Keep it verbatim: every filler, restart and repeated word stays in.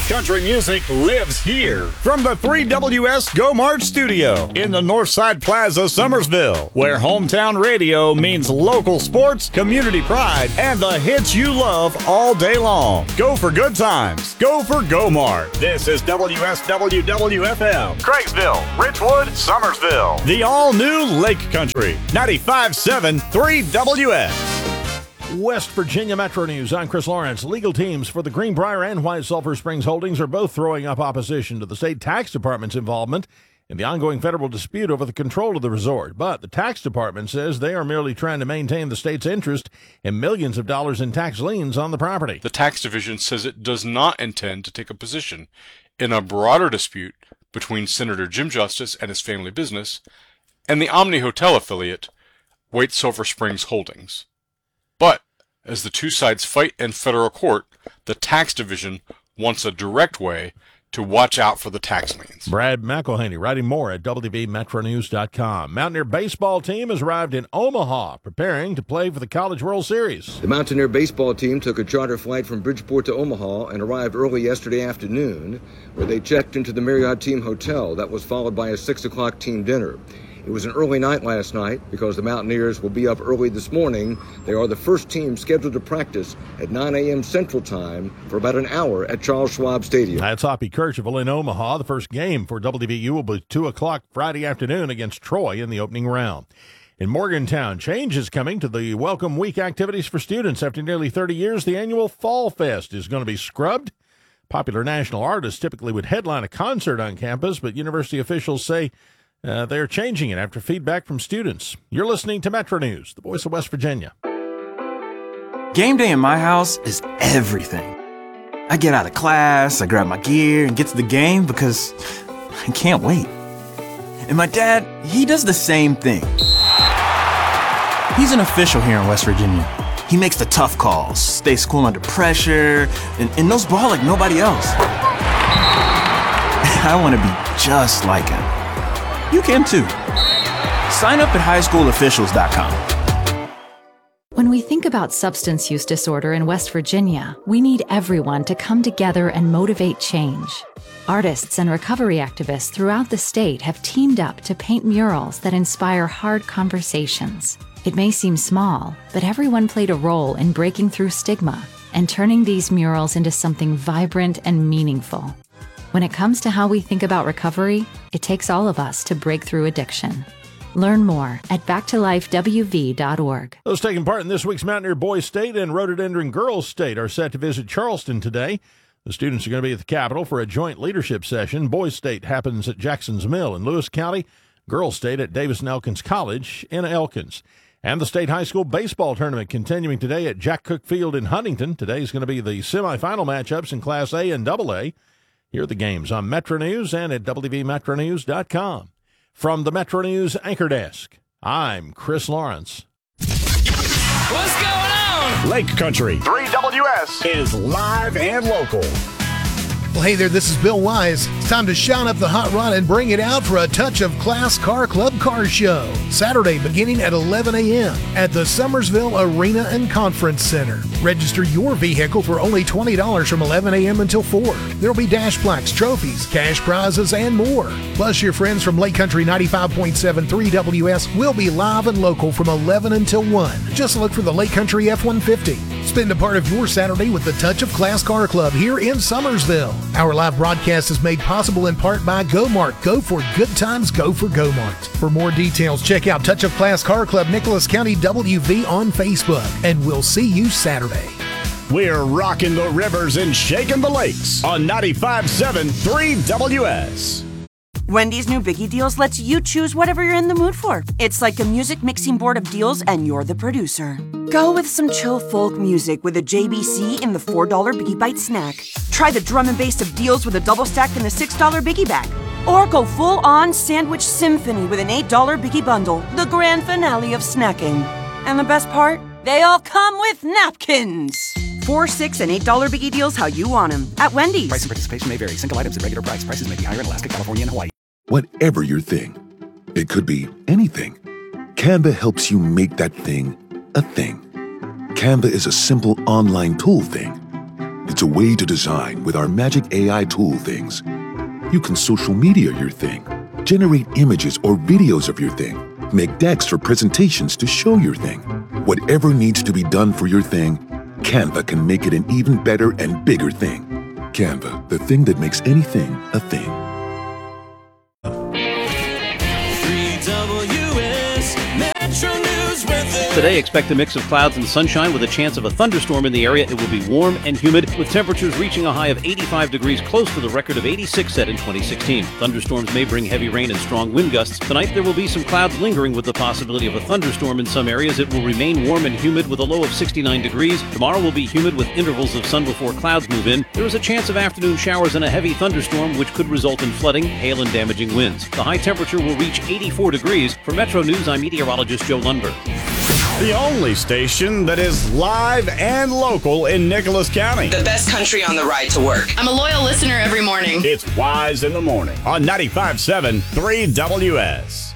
Country music lives here. From the three W S Go Mart studio in the Northside Plaza, Summersville, where hometown radio means local sports, community pride, and the hits you love all day long. Go for good times. Go for Go Mart. This is W S W W F M, Craigsville, Richwood, Summersville. The all-new Lake Country, ninety-five point seven three W S. West Virginia Metro News. I'm Chris Lawrence. Legal teams for the Greenbrier and White Sulphur Springs Holdings are both throwing up opposition to the state tax department's involvement in the ongoing federal dispute over the control of the resort. But the tax department says they are merely trying to maintain the state's interest in millions of dollars in tax liens on the property. The tax division says it does not intend to take a position in a broader dispute between Senator Jim Justice and his family business and the Omni Hotel affiliate, White Sulphur Springs Holdings. But as the two sides fight in federal court, the tax division wants a direct way to watch out for the tax liens. Brad McElhaney writing more at W V Metro News dot com. Mountaineer baseball team has arrived in Omaha, preparing to play for the College World Series. The Mountaineer baseball team took a charter flight from Bridgeport to Omaha and arrived early yesterday afternoon, where they checked into the Marriott Team Hotel. That was followed by a six o'clock team dinner. It was an early night last night because the Mountaineers will be up early this morning. They are the first team scheduled to practice at nine a.m. Central Time for about an hour at Charles Schwab Stadium. That's Hoppy Kercheval in Omaha. The first game for W V U will be two o'clock Friday afternoon against Troy in the opening round. In Morgantown, change is coming to the Welcome Week activities for students. After nearly thirty years, the annual Fall Fest is going to be scrubbed. Popular national artists typically would headline a concert on campus, but university officials say Uh, they're changing it after feedback from students. You're listening to Metro News, the voice of West Virginia. Game day in my house is everything. I get out of class, I grab my gear, and get to the game because I can't wait. And my dad, he does the same thing. He's an official here in West Virginia. He makes the tough calls, stays cool under pressure, and, and knows ball like nobody else. I want to be just like him. You can too. Sign up at high school officials dot com. When we think about substance use disorder in West Virginia, we need everyone to come together and motivate change. Artists and recovery activists throughout the state have teamed up to paint murals that inspire hard conversations. It may seem small, but everyone played a role in breaking through stigma and turning these murals into something vibrant and meaningful. When it comes to how we think about recovery, it takes all of us to break through addiction. Learn more at back to life w v dot org. Those taking part in this week's Mountaineer Boys State and Rhododendron Girls State are set to visit Charleston today. The students are going to be at the Capitol for a joint leadership session. Boys State happens at Jackson's Mill in Lewis County. Girls State at Davis and Elkins College in Elkins. And the state high school baseball tournament continuing today at Jack Cook Field in Huntington. Today is going to be the semifinal matchups in Class A and Double A. Here are the games on Metro News and at W V Metro News dot com. From the Metro News Anchor Desk, I'm Chris Lawrence. What's going on? Lake Country three W S is live and local. Well, hey there, this is Bill Wise. It's time to shine up the hot rod and bring it out for a Touch of Class Car Club Car Show. Saturday beginning at eleven a.m. at the Summersville Arena and Conference Center. Register your vehicle for only twenty dollars from eleven a.m. until four. There'll be dash plaques, trophies, cash prizes, and more. Plus, your friends from Lake Country ninety-five point seven three W S will be live and local from eleven until one. Just look for the Lake Country F one fifty. Spend a part of your Saturday with the Touch of Class Car Club here in Summersville. Our live broadcast is made possible in part by Go Mart. Go for good times, go for Go Mart. For more details, check out Touch of Class Car Club Nicholas County W V on Facebook. And we'll see you Saturday. We're rocking the rivers and shaking the lakes on ninety-five point seven three W S. Wendy's new Biggie Deals lets you choose whatever you're in the mood for. It's like a music mixing board of deals, and you're the producer. Go with some chill folk music with a J B C in the four dollar Biggie Bite snack. Try the drum and bass of deals with a double stack in the six dollar Biggie Bag. Or go full-on sandwich symphony with an eight dollar Biggie Bundle, the grand finale of snacking. And the best part? They all come with napkins. Four, six, and eight dollar Biggie Deals how you want them at Wendy's. Price and participation may vary. Single items at regular price. Prices may be higher in Alaska, California, and Hawaii. Whatever your thing, it could be anything. Canva helps you make that thing a thing. Canva is a simple online tool thing. It's a way to design with our magic A I tool things. You can social media your thing, generate images or videos of your thing, make decks for presentations to show your thing. Whatever needs to be done for your thing, Canva can make it an even better and bigger thing. Canva, the thing that makes anything a thing. Today, expect a mix of clouds and sunshine with a chance of a thunderstorm in the area. It will be warm and humid, with temperatures reaching a high of eighty-five degrees, close to the record of eighty-six set in twenty sixteen. Thunderstorms may bring heavy rain and strong wind gusts. Tonight, there will be some clouds lingering with the possibility of a thunderstorm in some areas. It will remain warm and humid with a low of sixty-nine degrees. Tomorrow will be humid with intervals of sun before clouds move in. There is a chance of afternoon showers and a heavy thunderstorm, which could result in flooding, hail, and damaging winds. The high temperature will reach eighty-four degrees. For Metro News, I'm meteorologist Joe Lundberg. The only station that is live and local in Nicholas County. The best country on the ride to work. I'm a loyal listener every morning. It's Wise in the Morning on ninety-five point seven three W S.